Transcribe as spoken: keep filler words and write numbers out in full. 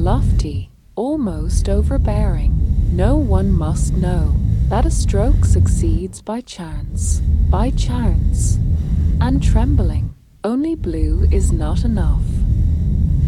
lofty, almost overbearing. No one must know that a stroke succeeds by chance, by chance, and trembling. Only blue is not enough.